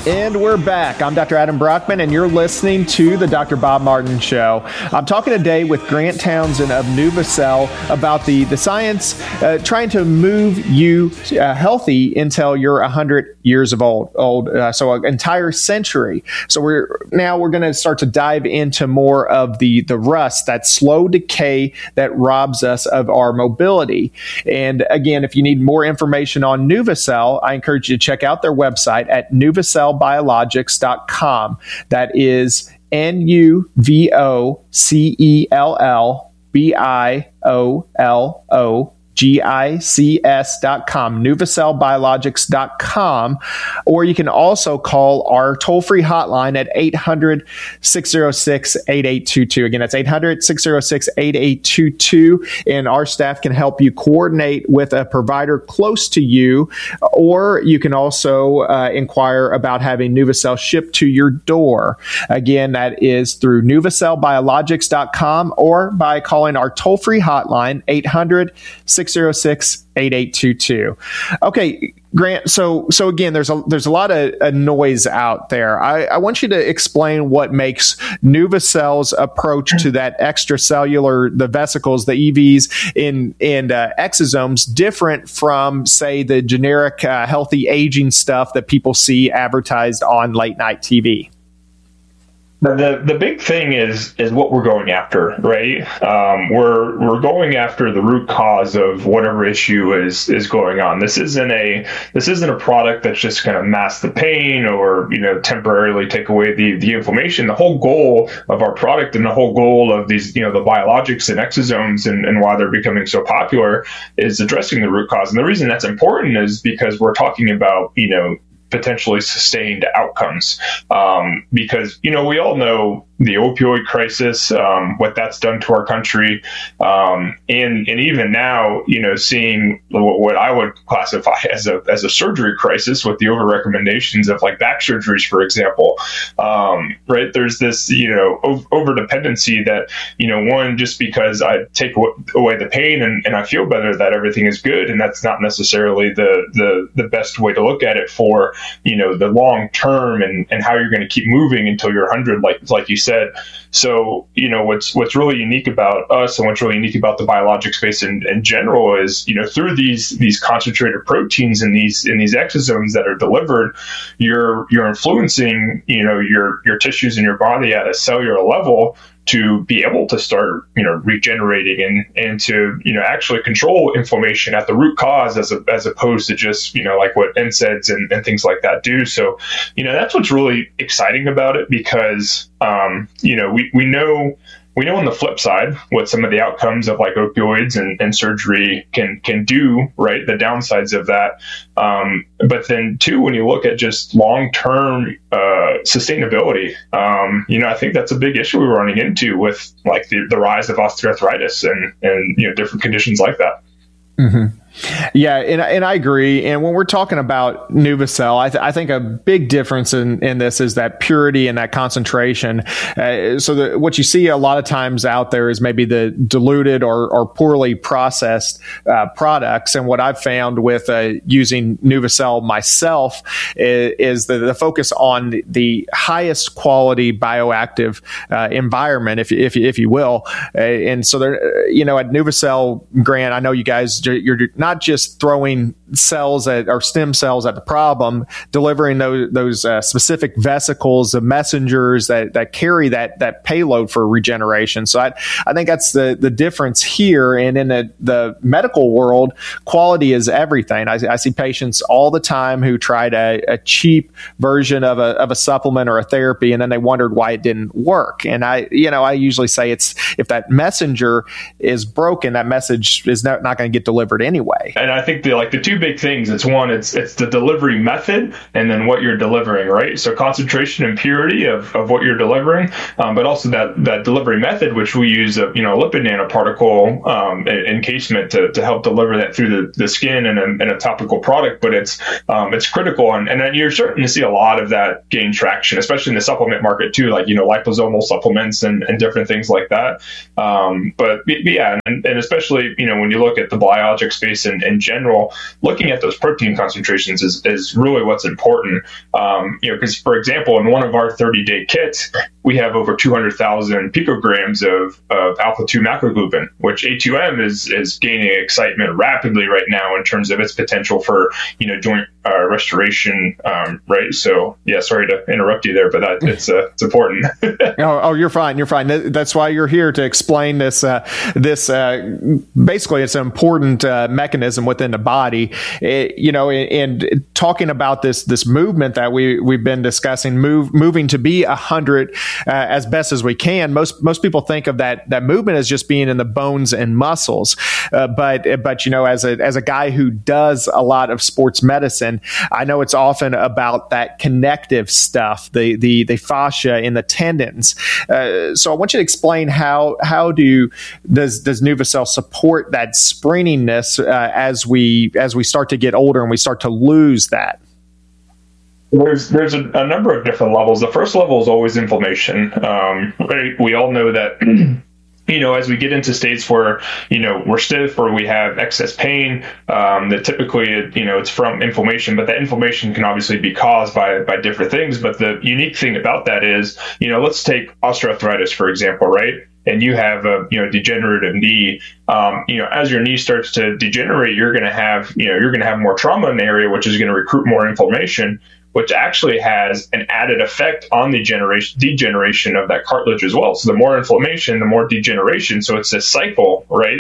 And we're back. I'm Dr. Adam Brockman, and you're listening to the Dr. Bob Martin Show. I'm talking today with Grant Townsend of NuvaCell about the science trying to move you healthy until you're 100 years of old. So an entire century. So we're going to start to dive into more of the rust, that slow decay that robs us of our mobility. And again, if you need more information on NuvaCell, I encourage you to check out their website at NuvaCellBiologics.com. That is NuVocellBiologicS.com, NuvaCellBiologics.com, or you can also call our toll-free hotline at 800-606-8822. Again, that's 800-606-8822, and our staff can help you coordinate with a provider close to you, or you can also inquire about having NuvaCell shipped to your door. Again, that is through NuvaCellBiologics.com or by calling our toll-free hotline, 800-606-8822. Okay, Grant, so again, there's a lot of noise out there. I want you to explain what makes NuvaCell's approach to that extracellular, the vesicles, the EVs and exosomes different from, say, the generic healthy aging stuff that people see advertised on late night TV. The big thing is what we're going after, right? We're going after the root cause of whatever issue is going on. This isn't a product that's just going to mask the pain or temporarily take away the inflammation. The whole goal of our product and the whole goal of these the biologics and exosomes and why they're becoming so popular is addressing the root cause. And the reason that's important is because we're talking about potentially sustained outcomes. Because, we all know the opioid crisis, what that's done to our country. And even now, seeing what I would classify as a surgery crisis with the over recommendations of like back surgeries, for example. Right. There's this, over dependency that, one, just because I take away the pain and I feel better, that everything is good. And that's not necessarily the best way to look at it for, the long term and how you're going to keep moving until you're 100, like you said. So, what's really unique about us and what's really unique about the biologic space in general is, through these concentrated proteins and these exosomes that are delivered, you're influencing, your tissues in your body at a cellular level to be able to start, regenerating and to, actually control inflammation at the root cause as opposed to just, like what NSAIDs and things like that do. So, that's what's really exciting about it because, we know on the flip side what some of the outcomes of like opioids and surgery can do, right? The downsides of that. But then too, when you look at just long-term sustainability, I think that's a big issue we're running into with like the rise of osteoarthritis and different conditions like that. Mm-hmm. Yeah, and I agree. And when we're talking about NuvaCell, I think a big difference in this is that purity and that concentration. So what you see a lot of times out there is maybe the diluted or poorly processed products. And what I've found with using NuvaCell myself is the focus on the highest quality bioactive environment, if you will. And so there, at NuvaCell, Grant, I know you guys, you're not just throwing cells or stem cells at the problem, delivering those specific vesicles, the messengers that carry that payload for regeneration. So I think that's the difference here. And in the medical world, quality is everything. I see patients all the time who tried a cheap version of a supplement or a therapy, and then they wondered why it didn't work. And I usually say it's if that messenger is broken, that message is not going to get delivered anyway. And I think the two big things, it's the delivery method and then what you're delivering, right? So concentration and purity of what you're delivering, but also that delivery method, which we use a lipid nanoparticle encasement to help deliver that through the skin and a topical product. But it's critical, and then you're starting to see a lot of that gain traction, especially in the supplement market too, like liposomal supplements and different things like that. But yeah, and especially when you look at the biologic space in general, look looking at those protein concentrations is really what's important. Because for example, in one of our 30-day kits, we have over 200,000 picograms of alpha-2 macroglobin, which A2M is gaining excitement rapidly right now in terms of its potential for joint restoration. Right. So yeah, sorry to interrupt you there, but it's important. Oh, you're fine. You're fine. That's why you're here to explain this. Basically, it's an important mechanism within the body. And talking about this movement that we've been discussing, moving to be 100 as best as we can. Most people think of that movement as just being in the bones and muscles, but as a guy who does a lot of sports medicine, I know it's often about that connective stuff, the fascia in the tendons. So I want you to explain how does NuvaCell support that springiness as we start to get older and we start to lose that? There's a number of different levels. The first level is always inflammation. Right? We all know that. As we get into states where, we're stiff or we have excess pain, that typically, it's from inflammation, but that inflammation can obviously be caused by different things. But the unique thing about that is, let's take osteoarthritis, for example, right? And you have a, degenerative knee, as your knee starts to degenerate, you're going to have more trauma in the area, which is going to recruit more inflammation, which actually has an added effect on the degeneration of that cartilage as well. So the more inflammation, the more degeneration. So it's a cycle, right,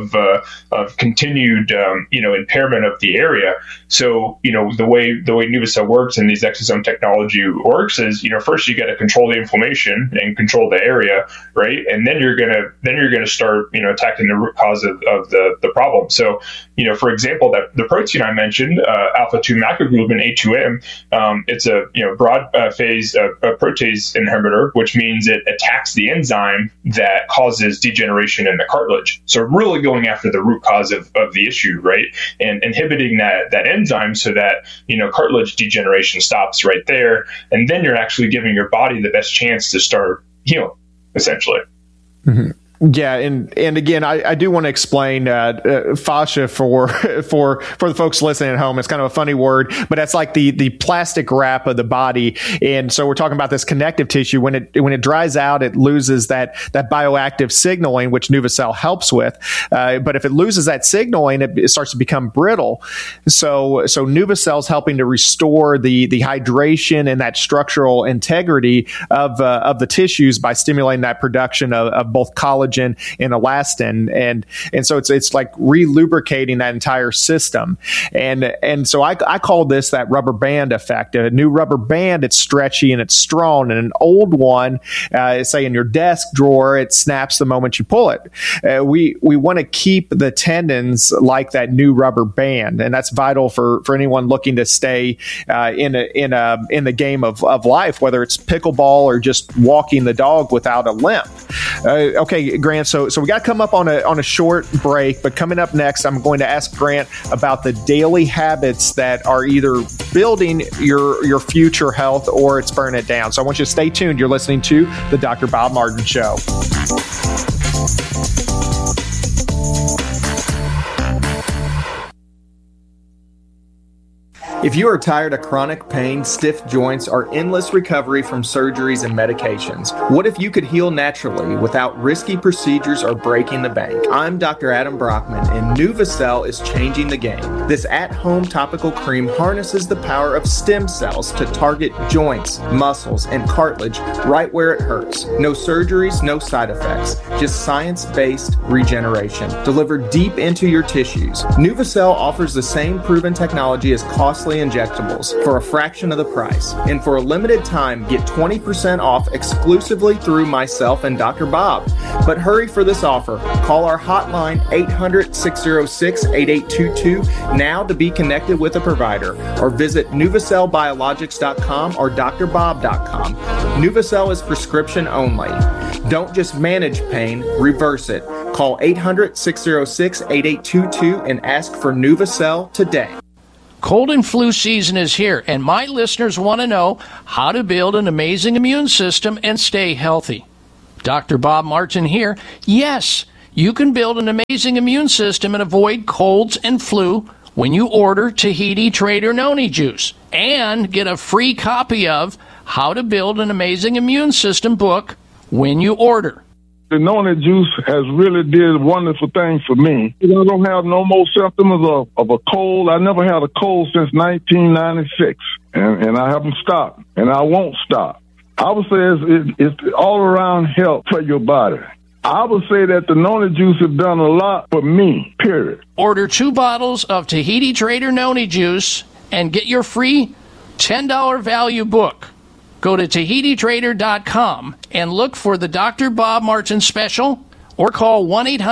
of continued, impairment of the area. So, the way NuvaCell works and these exosome technology works is, first you got to control the inflammation and control the area, right? And then you're gonna start, attacking the root cause of the problem. So, for example, that the protein I mentioned, alpha-2 macroglobin, A2M, it's a broad phase protease inhibitor, which means it attacks the enzyme that causes degeneration in the cartilage. So really going after the root cause of the issue, right? And inhibiting that enzyme so that cartilage degeneration stops right there, and then you're actually giving your body the best chance to start healing, essentially. Mm-hmm. Yeah, and again, I do want to explain fascia for the folks listening at home. It's kind of a funny word, but that's like the plastic wrap of the body. And so we're talking about this connective tissue. When it dries out, it loses that bioactive signaling, which NuvaCell helps with. But if it loses that signaling, it starts to become brittle. So NuvaCell is helping to restore the hydration and that structural integrity of the tissues by stimulating that production of both collagen and elastin, and so it's like re-lubricating that entire system, and so I call this that rubber band effect. A new rubber band, it's stretchy and it's strong, and an old one, say in your desk drawer, it snaps the moment you pull it. We want to keep the tendons like that new rubber band, and that's vital for anyone looking to stay in the game of life, whether it's pickleball or just walking the dog without a limp. Okay, Grant, so we got to come up on a short break, but coming up next, I'm going to ask Grant about the daily habits that are either building your future health or it's burning it down. So I want you to stay tuned. You're listening to the Dr. Bob Martin Show. If you are tired of chronic pain, stiff joints, or endless recovery from surgeries and medications, what if you could heal naturally without risky procedures or breaking the bank? I'm Dr. Adam Brockman, and NuvaCell is changing the game. This at-home topical cream harnesses the power of stem cells to target joints, muscles, and cartilage right where it hurts. No surgeries, no side effects, just science-based regeneration delivered deep into your tissues. NuvaCell offers the same proven technology as costly injectables for a fraction of the price. And for a limited time, get 20% off exclusively through myself and Dr. Bob. But hurry for this offer. Call our hotline 800-606-8822 now to be connected with a provider, or visit NuvaCellBiologics.com or drbob.com. NuvaCell is prescription only. Don't just manage pain, reverse it. Call 800-606-8822 and ask for NuvaCell today. Cold and flu season is here, and my listeners want to know how to build an amazing immune system and stay healthy. Dr. Bob Martin here. Yes, you can build an amazing immune system and avoid colds and flu when you order Tahiti Trader Noni Juice, and get a free copy of How to Build an Amazing Immune System book when you order. The Noni Juice has really did wonderful things for me. I don't have no more symptoms of a cold. I never had a cold since 1996, and I haven't stopped, and I won't stop. I would say it's all-around health for your body. I would say that the Noni Juice has done a lot for me, period. Order 2 bottles of Tahiti Trader Noni Juice and get your free $10 value book. Go to TahitiTrader.com and look for the Dr. Bob Martin special or call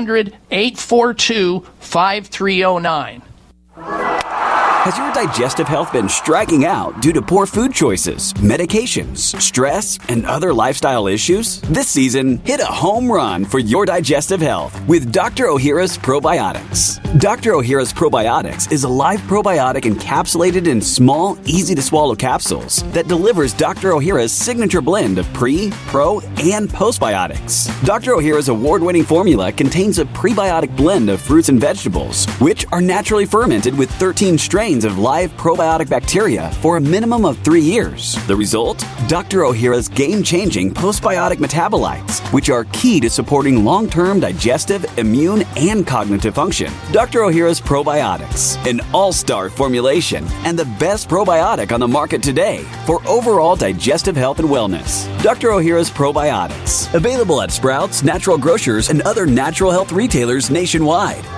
1-800-842-5309. Has your digestive health been striking out due to poor food choices, medications, stress, and other lifestyle issues? This season, hit a home run for your digestive health with Dr. Ohhira's Probiotics. Dr. Ohhira's Probiotics is a live probiotic encapsulated in small, easy-to-swallow capsules that delivers Dr. Ohhira's signature blend of pre, pro, and postbiotics. Dr. Ohhira's award-winning formula contains a prebiotic blend of fruits and vegetables, which are naturally fermented with 13 strains of live probiotic bacteria for a minimum of 3 years. The result? Dr. Ohhira's game-changing postbiotic metabolites, which are key to supporting long-term digestive, immune, and cognitive function. Dr. Ohhira's Probiotics, an all-star formulation and the best probiotic on the market today for overall digestive health and wellness. Dr. Ohhira's Probiotics, available at Sprouts, Natural Grocers, and other natural health retailers nationwide.